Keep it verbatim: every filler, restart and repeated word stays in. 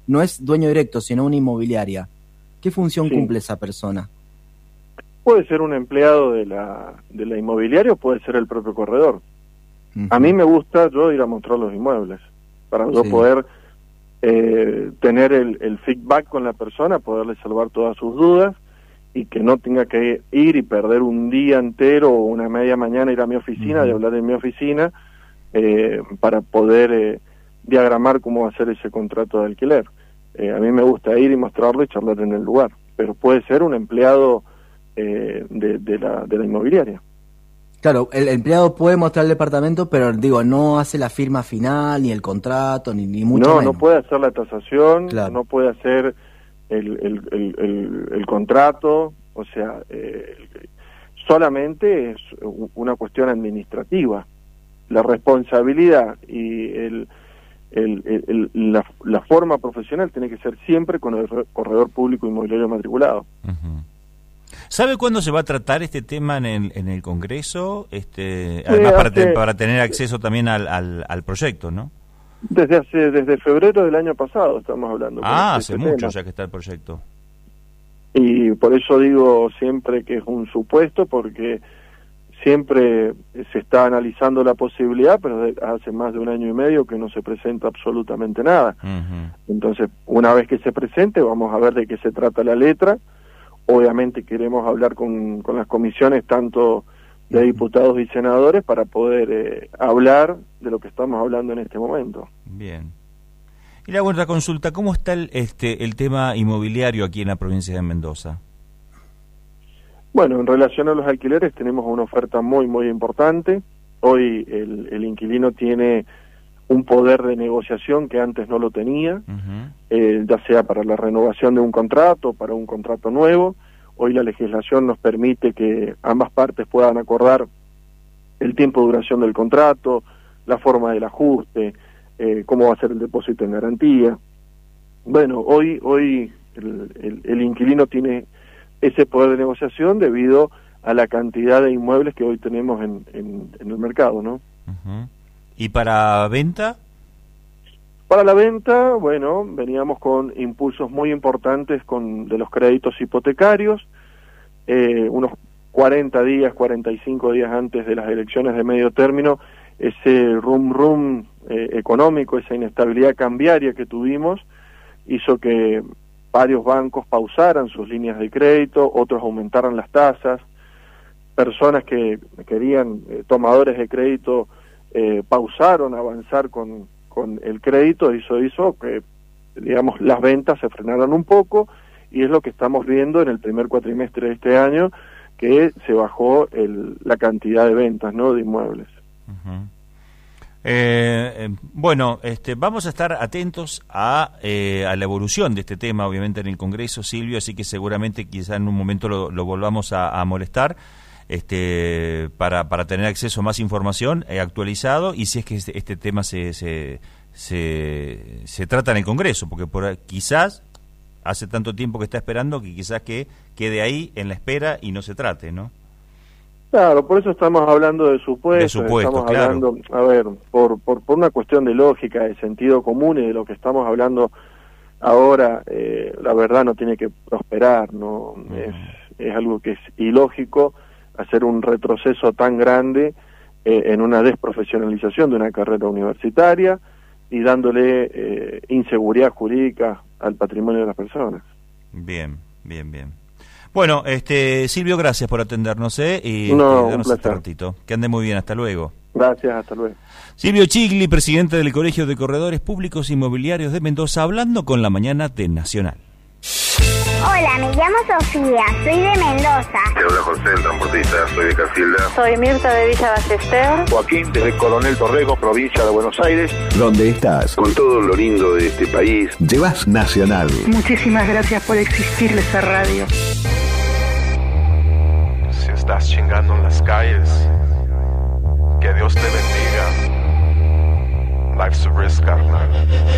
no es dueño directo, sino una inmobiliaria, ¿qué función Sí. cumple esa persona? Puede ser un empleado de la, de la inmobiliaria o puede ser el propio corredor. Uh-huh. A mí me gusta yo ir a mostrar los inmuebles, para yo Sí. poder eh, tener el, el feedback con la persona, poderle salvar todas sus dudas y que no tenga que ir y perder un día entero o una media mañana ir a mi oficina, Uh-huh. de hablar en mi oficina, eh, para poder eh, diagramar cómo va a ser ese contrato de alquiler. Eh, a mí me gusta ir y mostrarlo y charlar en el lugar, pero puede ser un empleado eh, de, de, la, de la inmobiliaria. Claro, el empleado puede mostrar el departamento, pero digo, no hace la firma final, ni el contrato, ni, ni mucho no, menos. no puede hacer la tasación, Claro. no puede hacer el, el, el, el, el contrato, o sea, eh, solamente es una cuestión administrativa. La responsabilidad y el, el, el, el, la, la forma profesional tiene que ser siempre con el corredor público inmobiliario matriculado. Uh-huh. ¿Sabe cuándo se va a tratar este tema en el, en el Congreso? Este, además, Sí, para, hace, te, para tener acceso también al, al, al proyecto, ¿no? Desde hace desde febrero del año pasado estamos hablando. Ah, este hace mucho tema. ya que está el proyecto. Y por eso digo siempre que es un supuesto, porque siempre se está analizando la posibilidad, pero hace más de un año y medio que no se presenta absolutamente nada. Uh-huh. Entonces, una vez que se presente, vamos a ver de qué se trata la letra. Obviamente queremos hablar con, con las comisiones, tanto de diputados y senadores, para poder eh, hablar de lo que estamos hablando en este momento. Bien. Y la otra consulta, ¿cómo está el, este, el tema inmobiliario aquí en la provincia de Mendoza? Bueno, en relación a los alquileres tenemos una oferta muy, muy importante. Hoy el, el inquilino tiene un poder de negociación que antes no lo tenía, Uh-huh. eh, ya sea para la renovación de un contrato, para un contrato nuevo. Hoy la legislación nos permite que ambas partes puedan acordar el tiempo de duración del contrato, la forma del ajuste, eh, cómo va a ser el depósito en garantía. Bueno, hoy hoy el, el, el inquilino tiene ese poder de negociación debido a la cantidad de inmuebles que hoy tenemos en, en, en el mercado, ¿no? Uh-huh. ¿Y para venta? Para la venta, bueno, veníamos con impulsos muy importantes con de los créditos hipotecarios, eh, unos cuarenta días, cuarenta y cinco días antes de las elecciones de medio término, ese rum rum eh, económico, esa inestabilidad cambiaria que tuvimos, hizo que varios bancos pausaran sus líneas de crédito, otros aumentaran las tasas, personas que querían, eh, tomadores de crédito, eh, pausaron avanzar con, con el crédito, y eso hizo que, digamos, las ventas se frenaran un poco, y es lo que estamos viendo en el primer cuatrimestre de este año, que se bajó el, la cantidad de ventas, ¿no?, de inmuebles. Uh-huh. Eh, eh, bueno, este, vamos a estar atentos a, eh, a la evolución de este tema, obviamente en el Congreso, Silvio, así que seguramente quizá en un momento lo, lo volvamos a, a molestar, este, para, para tener acceso a más información eh, actualizado, y si es que este, este tema se, se, se, se trata en el Congreso, porque por quizás hace tanto tiempo que está esperando que quizás que quede ahí en la espera y no se trate, ¿no? Claro, por eso estamos hablando de supuestos, de supuestos, estamos claro. hablando, a ver, por, por, por una cuestión de lógica, de sentido común, y de lo que estamos hablando ahora, eh, la verdad no tiene que prosperar, no uh-huh. es, es algo que es ilógico hacer un retroceso tan grande eh, en una desprofesionalización de una carrera universitaria y dándole eh, inseguridad jurídica al patrimonio de las personas. Bien, bien, bien. Bueno, este Silvio, gracias por atendernos eh, y no, este, darnos este ratito. Que ande muy bien, hasta luego. Gracias, hasta luego. Silvio Chigli, presidente del Colegio de Corredores Públicos Inmobiliarios de Mendoza, hablando con La Mañana de Nacional. Hola, me llamo Sofía, soy de Mendoza. Te habla José, el transportista, soy de Casilda. Soy Mirta de Villa Ballester. Joaquín, desde Coronel Torrego, provincia de Buenos Aires. ¿Dónde estás? Con todo lo lindo de este país. Llevas Nacional. Muchísimas gracias por existirle esa radio. Si estás chingando en las calles, que Dios te bendiga. Life's a risk, carnal.